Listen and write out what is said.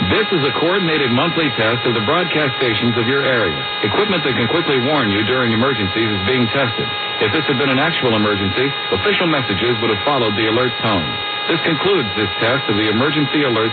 This is a coordinated monthly test of the broadcast stations of your area. Equipment that can quickly warn you during emergencies is being tested. If this had been an actual emergency, official messages would have followed the alert tone. This concludes this test of the emergency alert